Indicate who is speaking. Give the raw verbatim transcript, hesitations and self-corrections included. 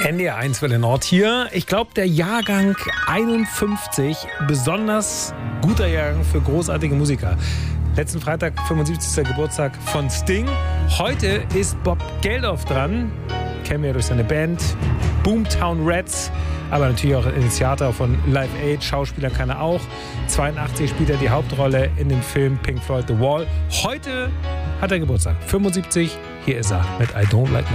Speaker 1: N D R eins Welle Nord hier. Ich glaube, der Jahrgang einundfünfzig, besonders guter Jahrgang für großartige Musiker. Letzten Freitag, fünfundsiebzigster Geburtstag von Sting. Heute ist Bob Geldof dran. Kennen wir durch seine Band Boomtown Rats. Aber natürlich auch Initiator von Live Aid. Schauspieler kann er auch. zweiundachtzig spielt er die Hauptrolle in dem Film Pink Floyd The Wall. Heute hat er Geburtstag. fünfundsiebzig. Hier ist er mit I Don't Like